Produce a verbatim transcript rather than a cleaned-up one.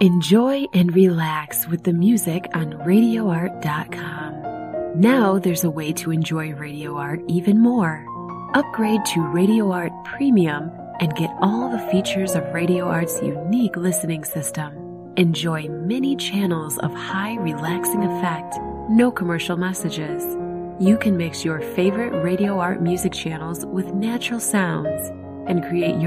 Enjoy and relax with the music on radio art dot com. Now there's a way to enjoy Radio Art even more. Upgrade to Radio Art Premium and get all the features of Radio Art's unique listening system. Enjoy many channels of high relaxing effect, no commercial messages. You can mix your favorite Radio Art music channels with natural sounds and create your